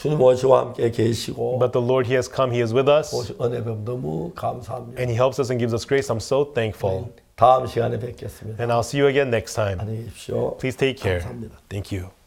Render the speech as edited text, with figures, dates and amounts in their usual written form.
주님 오시와 함께 계시고 But the Lord, He has come, He is with us, 오신 은혜뱀 너무 감사합니다. and He helps us and gives us grace. I'm so thankful. 다음 시간에 뵙겠습니다. And I'll see you again next time. 안녕히 계십시오. Please take care. 감사합니다. Thank you.